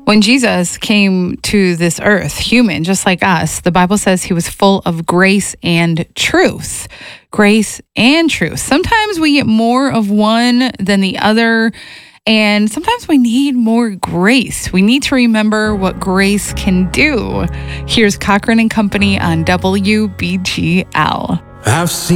When Jesus came to this earth, human, just like us, the Bible says he was full of grace and truth. Grace and truth. Sometimes we get more of one than the other, and sometimes we need more grace. We need to remember what grace can do. Here's Cochran and Company on WBGL. I've seen